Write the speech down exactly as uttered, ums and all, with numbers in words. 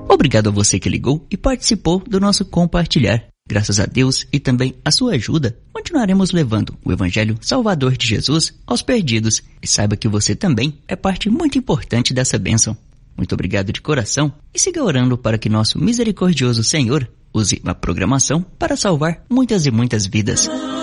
Obrigado a você que ligou e participou do nosso compartilhar. Graças a Deus e também a sua ajuda, continuaremos levando o Evangelho Salvador de Jesus aos perdidos. E saiba que você também é parte muito importante dessa bênção. Muito obrigado de coração e siga orando para que nosso misericordioso Senhor use a programação para salvar muitas e muitas vidas.